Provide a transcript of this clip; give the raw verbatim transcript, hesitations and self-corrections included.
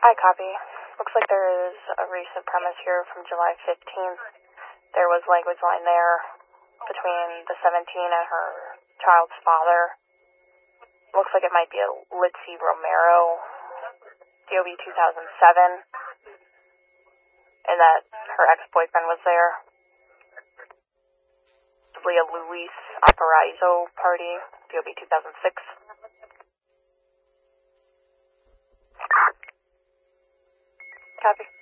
I copy. Looks like there is a recent premise here from July fifteenth. There was language line there between the seventeen and her child's father. Looks like it might be a Litzy Romero, D O B two thousand seven, and that her ex-boyfriend was there. Possibly a Luis Aparizo party, D O B two thousand six. Copy.